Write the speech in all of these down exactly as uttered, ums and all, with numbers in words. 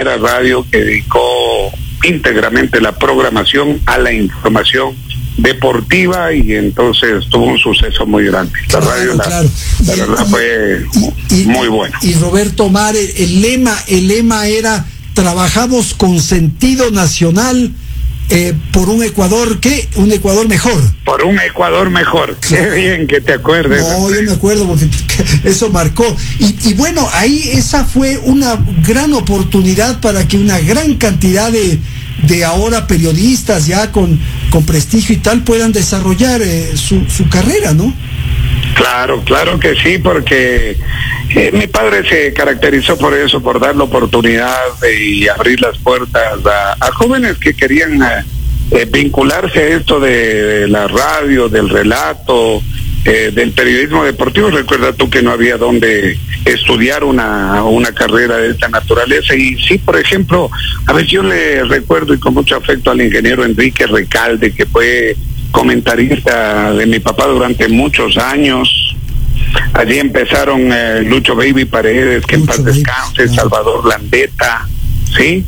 primera radio que dedicó íntegramente la programación a la información deportiva, y entonces tuvo un suceso muy grande. La claro, radio, claro. la, la verdad, y, fue y, muy buena. Y Roberto Omar, el, el lema, el lema era: trabajamos con sentido nacional eh, por un Ecuador, ¿qué? Un Ecuador mejor. Por un Ecuador mejor. Qué bien que te acuerdes. No, yo me acuerdo porque eso marcó. Y, y bueno, ahí esa fue una gran oportunidad para que una gran cantidad de de ahora periodistas ya con, con prestigio y tal puedan desarrollar eh, su, su carrera, ¿no? Claro, claro que sí, porque eh, mi padre se caracterizó por eso, por dar la oportunidad de, y abrir las puertas a, a jóvenes que querían eh, eh, vincularse a esto de, de la radio, del relato, eh, del periodismo deportivo. Recuerda tú que no había donde estudiar una, una carrera de esta naturaleza, y sí, por ejemplo, a ver, yo le recuerdo y con mucho afecto al ingeniero Enrique Recalde, que fue comentarista de mi papá durante muchos años. Allí empezaron eh, Lucho Baby Paredes, que Lucho en paz descanse, Baby. Salvador Landeta, ¿sí?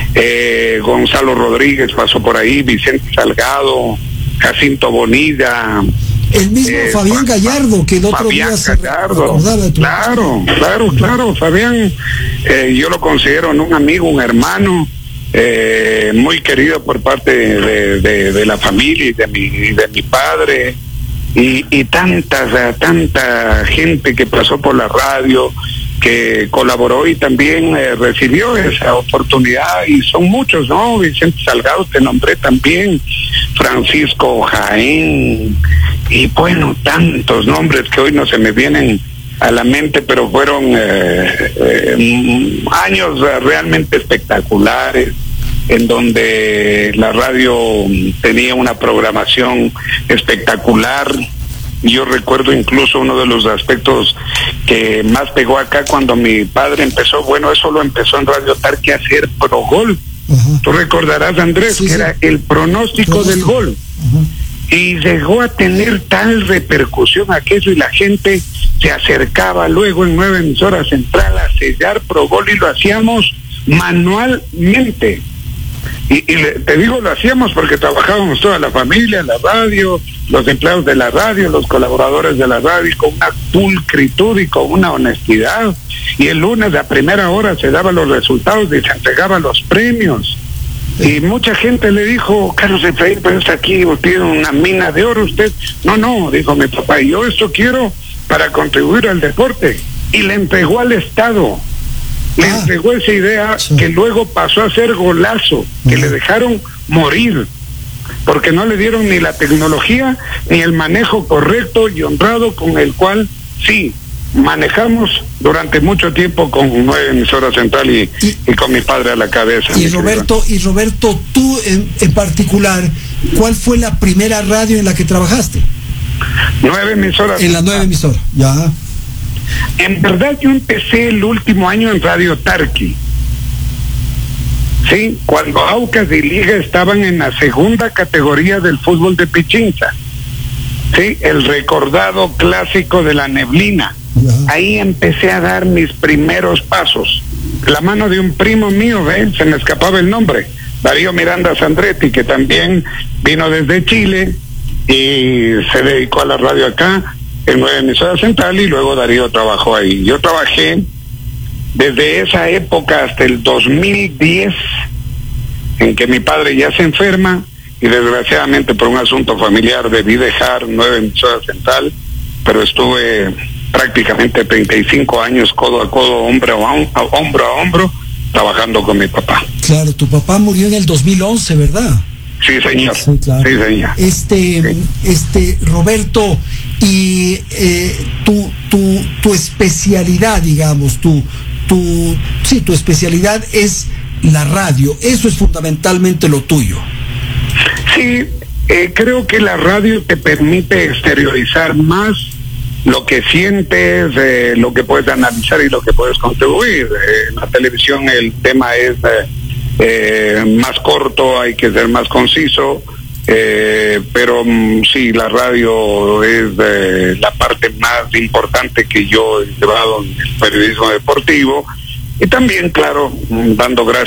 Eh, Gonzalo Rodríguez pasó por ahí, Vicente Salgado, Jacinto Bonilla, el mismo eh, Fabián Gallardo, que el otro Fabián día se Gallardo, claro, claro, claro, Fabián, eh, yo lo considero un amigo, un hermano, eh, muy querido por parte de, de, de la familia y de mi, de mi padre, y, y tanta, tanta gente que pasó por la radio, que colaboró y también eh, recibió esa oportunidad, y son muchos, ¿no? Vicente Salgado te nombré también, Francisco Jaén, y bueno, tantos nombres que hoy no se me vienen a la mente, pero fueron eh, eh, años realmente espectaculares, en donde la radio tenía una programación espectacular. Yo recuerdo incluso uno de los aspectos que más pegó acá cuando mi padre empezó, bueno, eso lo empezó en Radio Tarqui a hacer pro gol. Uh-huh. Tú recordarás, Andrés, sí, que sí. era el pronóstico, pronóstico del gol. Uh-huh. Y llegó a tener tal repercusión aquello, y la gente se acercaba luego en nueve emisoras central a sellar pro gol, y lo hacíamos manualmente. Y, y le, te digo, lo hacíamos porque trabajábamos toda la familia, la radio, los empleados de la radio, los colaboradores de la radio, con una pulcritud y con una honestidad. Y el lunes a primera hora se daban los resultados y se entregaban los premios. Y mucha gente le dijo: Carlos Efraín, pues aquí tiene una mina de oro usted. No, no, dijo mi papá, yo esto quiero para contribuir al deporte. Y le entregó al Estado. Le ah, entregó esa idea, sí. que luego pasó a ser Golazo, que uh-huh. le dejaron morir, porque no le dieron ni la tecnología ni el manejo correcto y honrado con el cual sí manejamos durante mucho tiempo con nueve emisoras central y, y, y con mi padre a la cabeza. Y Roberto, y Roberto, tú en, en particular, ¿cuál fue la primera radio en la que trabajaste? Nueve emisoras. En las nueve emisoras, ya. En verdad yo empecé el último año en Radio Tarqui, sí, cuando Aucas y Liga estaban en la segunda categoría del fútbol de Pichincha, sí, el recordado clásico de la neblina. Uh-huh. Ahí empecé a dar mis primeros pasos, la mano de un primo mío, ¿eh? Se me escapaba el nombre, Darío Miranda Sandretti, que también vino desde Chile y se dedicó a la radio acá en nueve emisoras central, y luego Darío trabajó ahí. Yo trabajé desde esa época hasta el dos mil diez, en que mi padre ya se enferma, y desgraciadamente por un asunto familiar debí dejar nueve emisoras central, pero estuve prácticamente treinta y cinco años codo a codo, hombro a, a hombro a hombro, trabajando con mi papá. Claro, tu papá murió en el dos mil once, ¿verdad? Sí, señor. Sí, claro. Sí, señor. Este, sí. este, Roberto, y eh, tu, tu, tu especialidad, digamos, tu, tu, sí, tu especialidad es la radio. Eso es fundamentalmente lo tuyo. Sí, eh, creo que la radio te permite exteriorizar más lo que sientes, eh, lo que puedes analizar y lo que puedes contribuir. Eh, en la televisión el tema es eh, eh, más corto, hay que ser más conciso, eh, pero mm, sí, la radio es eh, la parte más importante que yo he llevado en el periodismo deportivo, y también, claro, dando gracias